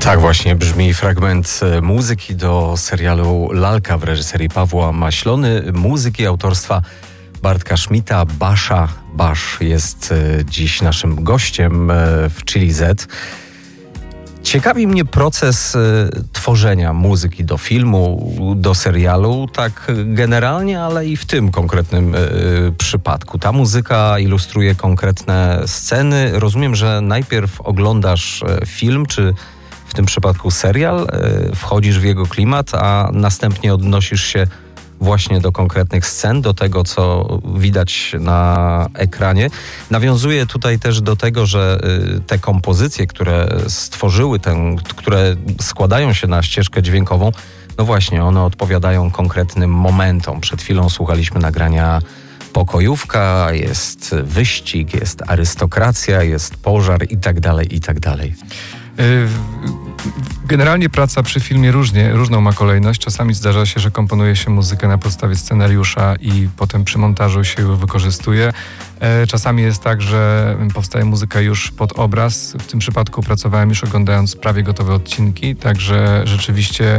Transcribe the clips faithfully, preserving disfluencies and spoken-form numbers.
Tak właśnie brzmi fragment muzyki do serialu Lalka w reżyserii Pawła Maślony. Muzyki autorstwa Bartka Schmidta. Basza Basz jest dziś naszym gościem w Chili Z. Ciekawi mnie proces tworzenia muzyki do filmu, do serialu, tak generalnie, ale i w tym konkretnym przypadku. Ta muzyka ilustruje konkretne sceny. Rozumiem, że najpierw oglądasz film, czy w tym przypadku serial, wchodzisz w jego klimat, a następnie odnosisz się właśnie do konkretnych scen, do tego, co widać na ekranie. Nawiązuję tutaj też do tego, że te kompozycje, które stworzyły tę, które składają się na ścieżkę dźwiękową, no właśnie, one odpowiadają konkretnym momentom. Przed chwilą słuchaliśmy nagrania Pokojówka, jest wyścig, jest arystokracja, jest pożar i tak dalej, i tak dalej. Generalnie praca przy filmie różnie, różną ma kolejność. Czasami zdarza się, że komponuje się muzykę na podstawie scenariusza i potem przy montażu się ją wykorzystuje. Czasami jest tak, że powstaje muzyka już pod obraz. W tym przypadku pracowałem już oglądając prawie gotowe odcinki, także rzeczywiście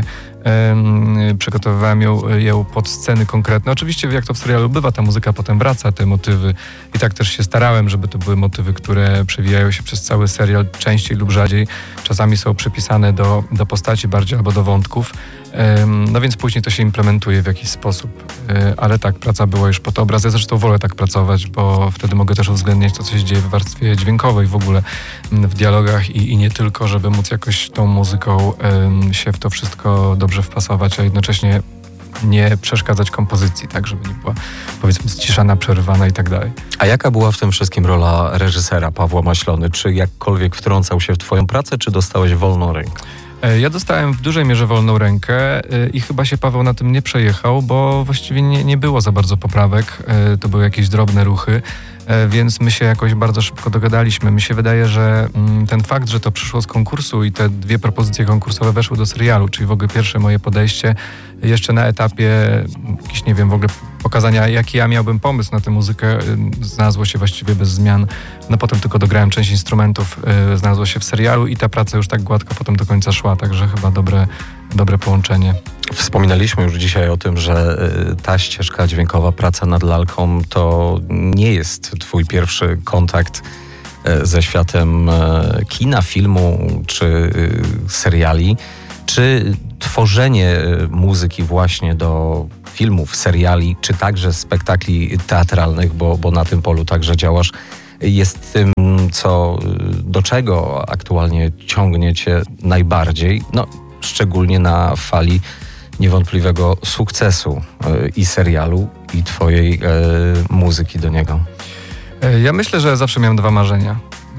um, przygotowywałem ją, ją pod sceny konkretne. Oczywiście jak to w serialu bywa, ta muzyka potem wraca, te motywy. I tak też się starałem, żeby to były motywy, które przewijają się przez cały serial, częściej lub rzadziej. Czasami są przypisane do, do postaci bardziej albo do wątków. Um, no więc później to się implementuje w jakiś sposób. Um, ale tak, praca była już pod obraz. Ja zresztą wolę tak pracować, bo wtedy mogę też uwzględniać to, co się dzieje w warstwie dźwiękowej w ogóle, w dialogach i, i nie tylko, żeby móc jakoś tą muzyką um, się w to wszystko dobrze wpasować, a jednocześnie nie przeszkadzać kompozycji, tak, żeby nie była, powiedzmy, ściszana, przerywana i tak dalej. A jaka była w tym wszystkim rola reżysera Pawła Maślony? Czy jakkolwiek wtrącał się w twoją pracę, czy dostałeś wolną rękę? Ja dostałem w dużej mierze wolną rękę i chyba się Paweł na tym nie przejechał, bo właściwie nie, nie było za bardzo poprawek. To były jakieś drobne ruchy, więc my się jakoś bardzo szybko dogadaliśmy. Mi się wydaje, że ten fakt, że to przyszło z konkursu i te dwie propozycje konkursowe weszły do serialu, czyli w ogóle pierwsze moje podejście jeszcze na etapie jakiś, nie wiem, w ogóle pokazania, jaki ja miałbym pomysł na tę muzykę, znalazło się właściwie bez zmian. No potem tylko dograłem część instrumentów, znalazło się w serialu i ta praca już tak gładko potem do końca szła, także chyba dobre, dobre połączenie. Wspominaliśmy już dzisiaj o tym, że ta ścieżka dźwiękowa, praca nad lalką, to nie jest twój pierwszy kontakt ze światem kina, filmu czy seriali. Czy tworzenie muzyki właśnie do filmów, seriali, czy także spektakli teatralnych, bo, bo na tym polu także działasz, jest tym, co, do czego aktualnie ciągnie cię najbardziej, no szczególnie na fali niewątpliwego sukcesu i serialu, i twojej e, muzyki do niego? Ja myślę, że zawsze miałem dwa marzenia.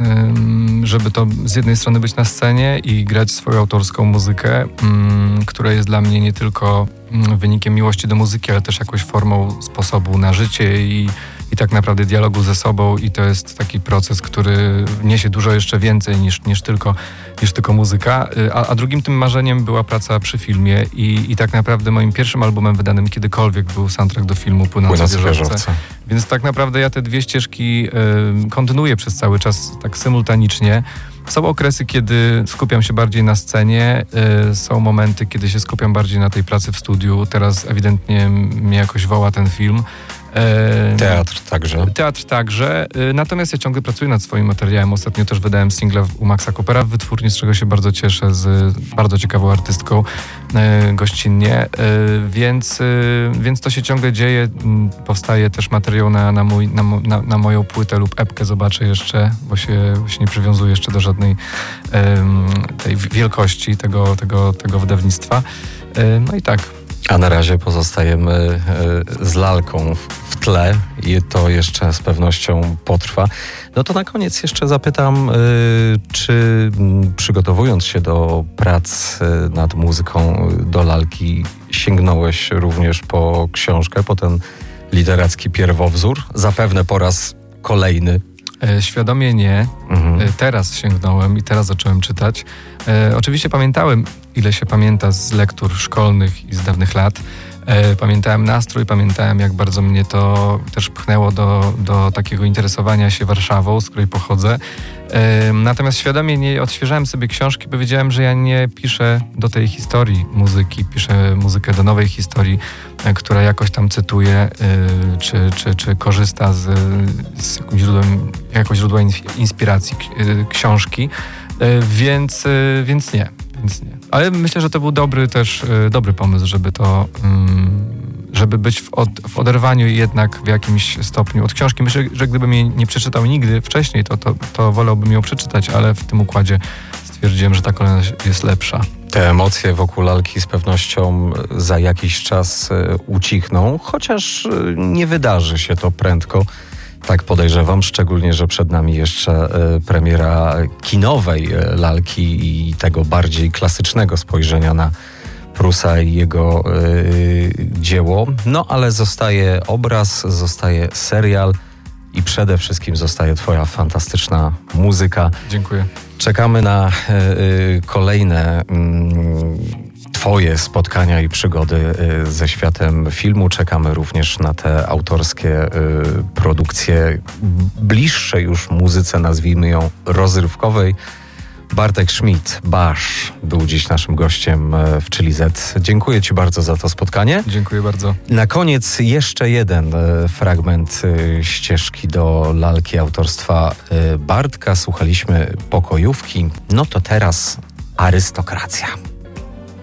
Żeby to z jednej strony być na scenie i grać swoją autorską muzykę, która jest dla mnie nie tylko wynikiem miłości do muzyki, ale też jakąś formą sposobu na życie i, i tak naprawdę dialogu ze sobą, i to jest taki proces, który niesie dużo jeszcze więcej niż, niż, tylko, niż tylko muzyka. A, a drugim tym marzeniem była praca przy filmie i, i tak naprawdę moim pierwszym albumem wydanym kiedykolwiek był soundtrack do filmu Płynące wieżowce. Więc tak naprawdę ja te dwie ścieżki y, kontynuuję przez cały czas tak symultanicznie. Są okresy, kiedy skupiam się bardziej na scenie, y, są momenty, kiedy się skupiam bardziej na tej pracy w studiu. Teraz ewidentnie mnie jakoś woła ten film. Teatr także. Teatr także. Natomiast ja ciągle pracuję nad swoim materiałem. Ostatnio też wydałem singla u Maxa Coopera w wytwórni, z czego się bardzo cieszę, z bardzo ciekawą artystką gościnnie. Więc, więc to się ciągle dzieje. Powstaje też materiał na, na, mój, na, na, na moją płytę lub epkę, zobaczę jeszcze, bo się, bo się nie przywiązuję jeszcze do żadnej tej wielkości tego, tego, tego wydawnictwa. No i tak. A na razie pozostajemy z lalką w tle i to jeszcze z pewnością potrwa. No to na koniec jeszcze zapytam, czy przygotowując się do prac nad muzyką do lalki sięgnąłeś również po książkę, po ten literacki pierwowzór? Zapewne po raz kolejny. Świadomie nie. Mhm. Teraz sięgnąłem i teraz zacząłem czytać. E, oczywiście pamiętałem, ile się pamięta z lektur szkolnych i z dawnych lat. E, pamiętałem nastrój, pamiętałem, jak bardzo mnie to też pchnęło do, do takiego interesowania się Warszawą, z której pochodzę. E, natomiast świadomie nie odświeżałem sobie książki, bo wiedziałem, że ja nie piszę do tej historii muzyki, piszę muzykę do nowej historii, e, która jakoś tam cytuje, e, czy, czy, czy korzysta z, z jakimś źródłem, jako źródła inspiracji e, książki, e, więc, e, więc nie. Więc nie. Ale myślę, że to był dobry też y, dobry pomysł, żeby to, y, żeby być w, od, w oderwaniu jednak w jakimś stopniu od książki. Myślę, że gdybym jej nie przeczytał nigdy wcześniej, to, to, to wolałbym ją przeczytać, ale w tym układzie stwierdziłem, że ta kolejność jest lepsza. Te emocje wokół lalki z pewnością za jakiś czas y, ucichną, chociaż y, nie wydarzy się to prędko. Tak podejrzewam, szczególnie, że przed nami jeszcze y, premiera kinowej y, lalki i tego bardziej klasycznego spojrzenia na Prusa i jego y, dzieło. No ale zostaje obraz, zostaje serial i przede wszystkim zostaje twoja fantastyczna muzyka. Dziękuję. Czekamy na y, y, kolejne y, Twoje spotkania i przygody y, ze światem filmu. Czekamy również na te autorskie y, produkcje bliższe już muzyce, nazwijmy ją rozrywkowej. Bartek Schmidt, Basz, był dziś naszym gościem w Chili Z. Dziękuję Ci bardzo za to spotkanie. Dziękuję bardzo. Na koniec jeszcze jeden y, fragment y, ścieżki do lalki autorstwa y, Bartka. Słuchaliśmy Pokojówki. No to teraz Arystokracja.